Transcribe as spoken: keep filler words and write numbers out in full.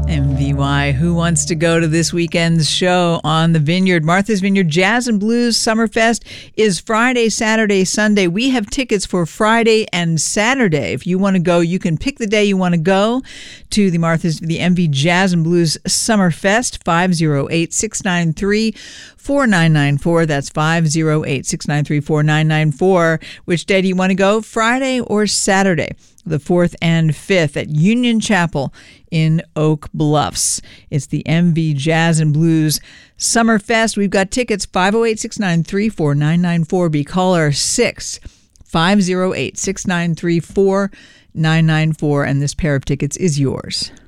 M V Y, who wants to go to this weekend's show on the Vineyard? Martha's Vineyard Jazz and Blues Summerfest is Friday, Saturday, Sunday. We have tickets for Friday and Saturday. If you want to go, you can pick the day you want to go to the Martha's, the M V Jazz and Blues Summerfest, five oh eight, six nine three, four nine nine four. That's five oh eight, six nine three, four nine nine four. Which day do you want to go, Friday or Saturday? The fourth and fifth at Union Chapel in Oak Bluffs. It's the M V Jazz and Blues Summerfest. We've got tickets, five oh eight, six nine three, four nine nine four. Be caller six, five oh eight, six nine three, four nine nine four. And this pair of tickets is yours.